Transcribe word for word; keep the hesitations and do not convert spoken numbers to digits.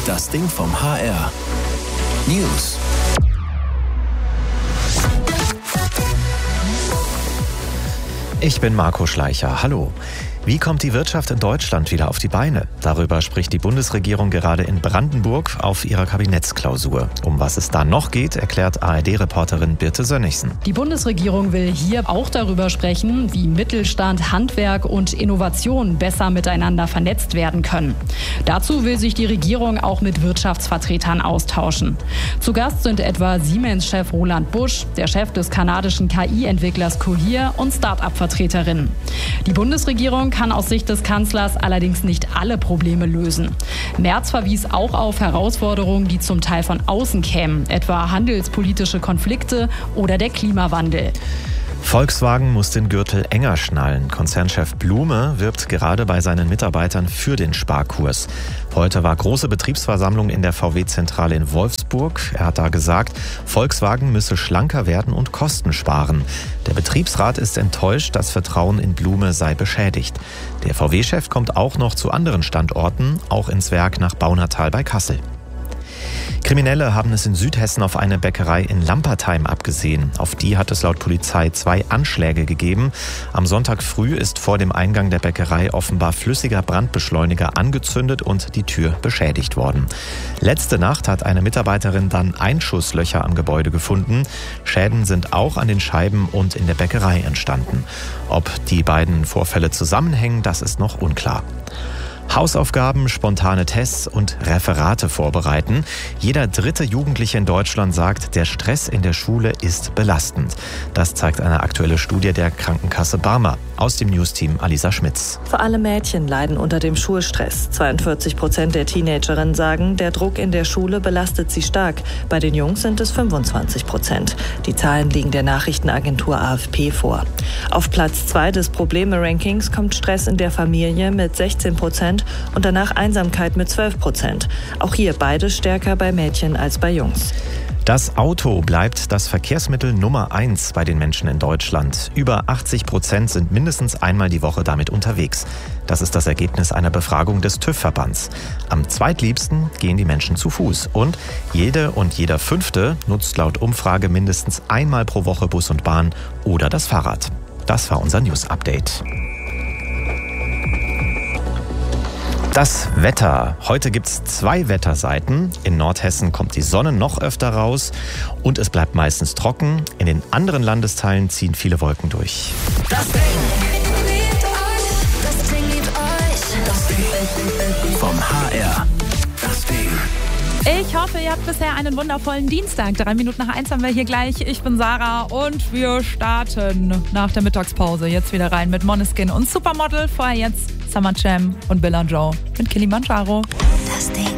Das Ding vom H R. News. Ich bin Marco Schleicher. Hallo. Wie kommt die Wirtschaft in Deutschland wieder auf die Beine? Darüber spricht die Bundesregierung gerade in Brandenburg auf ihrer Kabinettsklausur. Um was es da noch geht, erklärt A R D-Reporterin Birte Sönnigsen. Die Bundesregierung will hier auch darüber sprechen, wie Mittelstand, Handwerk und Innovation besser miteinander vernetzt werden können. Dazu will sich die Regierung auch mit Wirtschaftsvertretern austauschen. Zu Gast sind etwa Siemens-Chef Roland Busch, der Chef des kanadischen K I-Entwicklers Cohere und Start-up-Vertreterinnen. Die Bundesregierung kann aus Sicht des Kanzlers allerdings nicht alle Probleme lösen. Merz verwies auch auf Herausforderungen, die zum Teil von außen kämen, etwa handelspolitische Konflikte oder der Klimawandel. Volkswagen muss den Gürtel enger schnallen. Konzernchef Blume wirbt gerade bei seinen Mitarbeitern für den Sparkurs. Heute war große Betriebsversammlung in der V W-Zentrale in Wolfsburg. Er hat da gesagt, Volkswagen müsse schlanker werden und Kosten sparen. Der Betriebsrat ist enttäuscht, das Vertrauen in Blume sei beschädigt. Der V W-Chef kommt auch noch zu anderen Standorten, auch ins Werk nach Baunatal bei Kassel. Kriminelle haben es in Südhessen auf eine Bäckerei in Lampertheim abgesehen. Auf die hat es laut Polizei zwei Anschläge gegeben. Am Sonntag früh ist vor dem Eingang der Bäckerei offenbar flüssiger Brandbeschleuniger angezündet und die Tür beschädigt worden. Letzte Nacht hat eine Mitarbeiterin dann Einschusslöcher am Gebäude gefunden. Schäden sind auch an den Scheiben und in der Bäckerei entstanden. Ob die beiden Vorfälle zusammenhängen, das ist noch unklar. Hausaufgaben, spontane Tests und Referate vorbereiten. Jeder dritte Jugendliche in Deutschland sagt, der Stress in der Schule ist belastend. Das zeigt eine aktuelle Studie der Krankenkasse Barmer. Aus dem Newsteam Alisa Schmitz. Vor allem Mädchen leiden unter dem Schulstress. zweiundvierzig Prozent der Teenagerinnen sagen, der Druck in der Schule belastet sie stark. Bei den Jungs sind es fünfundzwanzig Prozent. Die Zahlen liegen der Nachrichtenagentur A F P vor. Auf Platz zwei des Probleme-Rankings kommt Stress in der Familie mit sechzehn Prozent und danach Einsamkeit mit zwölf Prozent. Auch hier beides stärker bei Mädchen als bei Jungs. Das Auto bleibt das Verkehrsmittel Nummer eins bei den Menschen in Deutschland. Über achtzig Prozent sind mindestens einmal die Woche damit unterwegs. Das ist das Ergebnis einer Befragung des TÜV-Verbands. Am zweitliebsten gehen die Menschen zu Fuß. Und jede und jeder Fünfte nutzt laut Umfrage mindestens einmal pro Woche Bus und Bahn oder das Fahrrad. Das war unser News-Update. Das Wetter. Heute gibt es zwei Wetterseiten. In Nordhessen kommt die Sonne noch öfter raus und es bleibt meistens trocken. In den anderen Landesteilen ziehen viele Wolken durch. Das Ding liebt euch. Das Ding liebt euch. Das Ding vom H R. Das Ding. Ich hoffe, ihr habt bisher einen wundervollen Dienstag. Drei Minuten nach eins haben wir hier gleich. Ich bin Sarah und wir starten nach der Mittagspause jetzt wieder rein mit Måneskin und Supermodel. Vorher jetzt Summer Jam und Bill und Joe mit Kilimanjaro. Das Ding.